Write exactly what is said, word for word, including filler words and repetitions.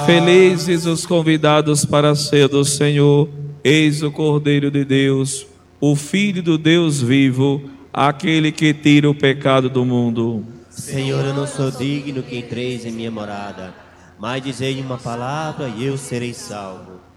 Felizes os convidados para a ceia do Senhor. Eis o Cordeiro de Deus, o Filho do Deus vivo, aquele que tira o pecado do mundo. Senhor, eu não sou digno que entreis em minha morada, mas dizei uma palavra e eu serei salvo.